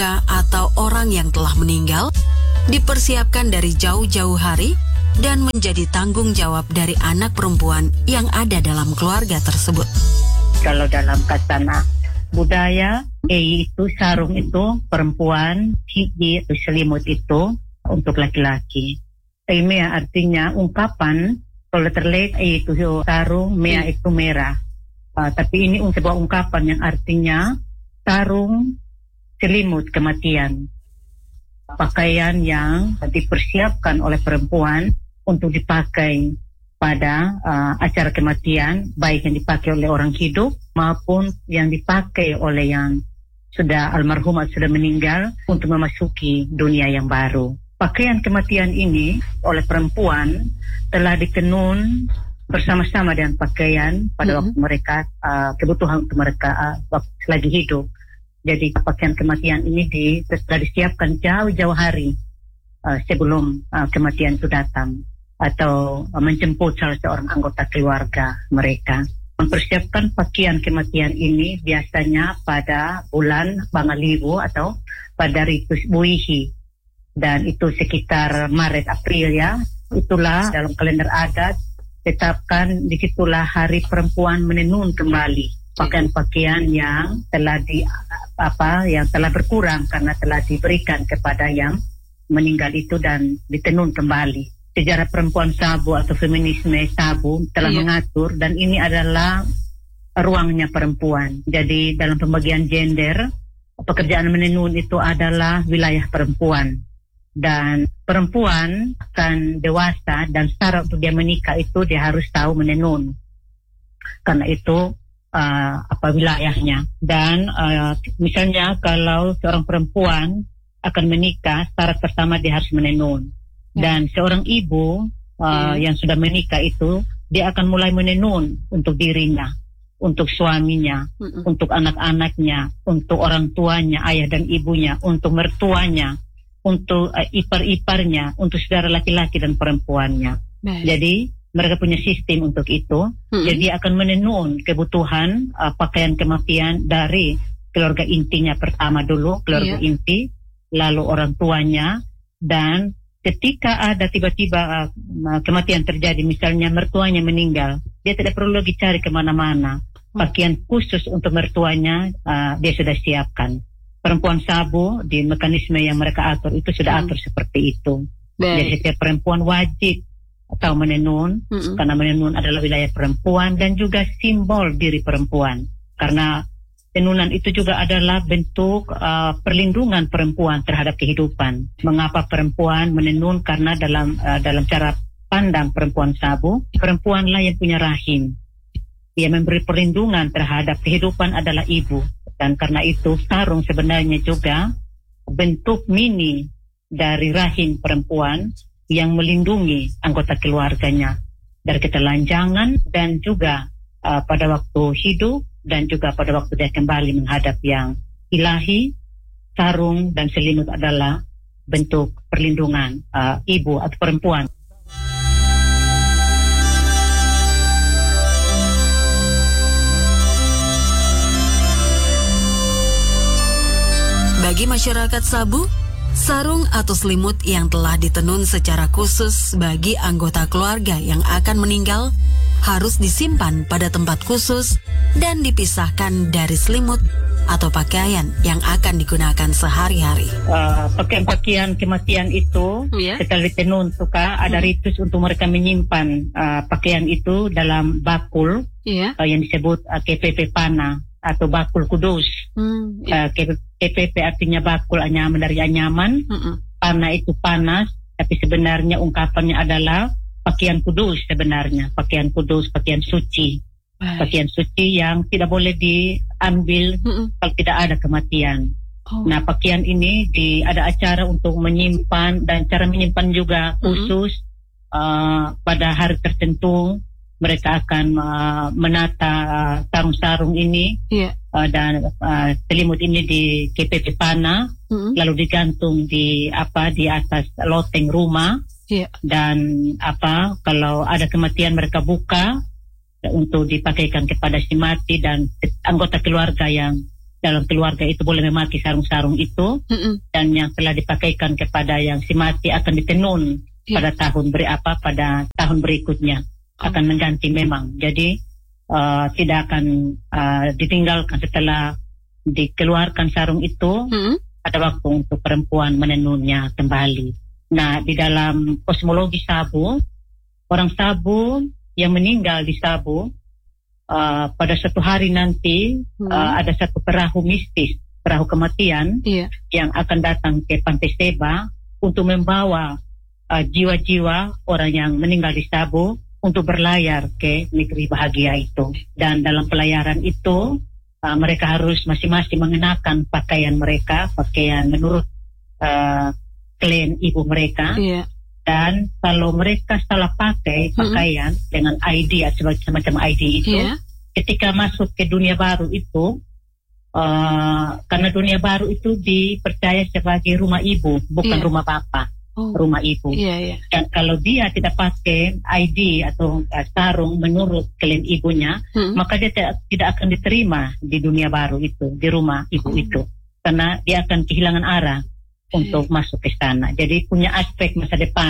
atau orang yang telah meninggal dipersiapkan dari jauh-jauh hari dan menjadi tanggung jawab dari anak perempuan yang ada dalam keluarga tersebut. Kalau dalam kacana budaya, itu sarung itu perempuan, hiji itu selimut itu untuk laki-laki. Mea artinya ungkapan, kalau terlihat itu sarung, mea itu merah. Tapi ini sebuah ungkapan yang artinya sarung selimut kematian. Pakaian yang dipersiapkan oleh perempuan untuk dipakai pada acara kematian, baik yang dipakai oleh orang hidup maupun yang dipakai oleh yang sudah almarhum atau sudah meninggal untuk memasuki dunia yang baru. Pakaian kematian ini oleh perempuan telah ditenun bersama-sama dengan pakaian pada waktu mereka, kebutuhan untuk mereka waktu lagi hidup. Jadi pakaian kematian ini telah disiapkan jauh-jauh hari sebelum kematian itu datang atau menjemput salah seorang anggota keluarga mereka. Mempersiapkan pakaian kematian ini biasanya pada bulan Bangaliwu atau pada ritus Buihi, dan itu sekitar Maret April ya. Itulah dalam kalender adat tetapkan, disitulah hari perempuan menenun kembali pakaian-pakaian yang telah yang telah berkurang karena telah diberikan kepada yang meninggal itu dan ditenun kembali. Sejarah perempuan sabu atau feminisme sabu telah mengatur, dan ini adalah ruangnya perempuan. Jadi dalam pembagian gender, pekerjaan menenun itu adalah wilayah perempuan. Dan perempuan akan dewasa dan syarat untuk dia menikah itu dia harus tahu menenun. Karena itu wilayahnya. Dan misalnya kalau seorang perempuan akan menikah, syarat pertama dia harus menenun. Dan seorang ibu yang sudah menikah itu dia akan mulai menenun untuk dirinya, untuk suaminya, untuk anak-anaknya, untuk orang tuanya, ayah dan ibunya, untuk mertuanya, untuk ipar-iparnya, untuk saudara laki-laki dan perempuannya. Jadi mereka punya sistem untuk itu. Jadi akan menenun kebutuhan pakaian kematian dari keluarga intinya pertama dulu, keluarga inti, lalu orang tuanya, dan ketika ada tiba-tiba kematian terjadi, misalnya mertuanya meninggal, dia tidak perlu lagi cari kemana-mana. Pakaian khusus untuk mertuanya dia sudah siapkan. Perempuan sabu di mekanisme yang mereka atur itu sudah atur seperti itu. Jadi setiap perempuan wajib atau menenun, karena menenun adalah wilayah perempuan dan juga simbol diri perempuan. Karena tenunan itu juga adalah bentuk perlindungan perempuan terhadap kehidupan. Mengapa perempuan menenun? Karena dalam cara pandang perempuan sabu, perempuanlah yang punya rahim. Dia memberi perlindungan terhadap kehidupan adalah ibu. Dan karena itu sarung sebenarnya juga bentuk mini dari rahim perempuan yang melindungi anggota keluarganya dari ketelanjangan dan juga pada waktu hidup dan juga pada waktu dia kembali menghadap yang ilahi. Sarung dan selimut adalah bentuk perlindungan ibu atau perempuan. Bagi masyarakat Sabu, sarung atau selimut yang telah ditenun secara khusus bagi anggota keluarga yang akan meninggal harus disimpan pada tempat khusus dan dipisahkan dari selimut atau pakaian yang akan digunakan sehari-hari. Pakaian-pakaian kematian itu setelah ditenun ada ritus untuk mereka menyimpan pakaian itu dalam bakul yang disebut KPP Pana atau bakul kudus. KPP artinya bakul, anyaman dari anyaman. Pana itu panas, tapi sebenarnya ungkapannya adalah pakaian kudus sebenarnya. Pakaian kudus, pakaian suci. Pakaian suci yang tidak boleh diambil kalau tidak ada kematian. Nah, pakaian ini ada acara untuk menyimpan, dan cara menyimpan juga khusus. Pada hari tertentu mereka akan menata sarung-sarung ini dan selimut ini di KPP Pana, lalu digantung di atas loteng rumah. Dan kalau ada kematian mereka buka untuk dipakaikan kepada si mati dan anggota keluarga yang dalam keluarga itu boleh memakai sarung-sarung itu, dan yang telah dipakaikan kepada yang si mati akan ditenun pada tahun berikutnya akan mengganti memang. Jadi tidak akan ditinggalkan setelah dikeluarkan sarung itu. Ada waktu untuk perempuan menenunnya kembali. Nah, di dalam kosmologi Sabu, orang Sabu yang meninggal di Sabu pada suatu hari nanti ada satu perahu mistis, perahu kematian yang akan datang ke Pantai Seba untuk membawa jiwa-jiwa orang yang meninggal di Sabu untuk berlayar ke negeri bahagia itu. Dan dalam pelayaran itu mereka harus masing-masing mengenakan pakaian mereka, pakaian menurut klan ibu mereka. Dan kalau mereka salah pakai pakaian dengan ID atau semacam ID itu, ketika masuk ke dunia baru itu, karena dunia baru itu dipercaya sebagai rumah ibu, bukan rumah bapak. Rumah ibu. Dan kalau dia tidak pakai ID atau sarung menurut klan ibunya, maka dia tidak akan diterima di dunia baru itu, di rumah ibu itu, karena dia akan kehilangan arah untuk masuk ke sana. Jadi punya aspek masa depan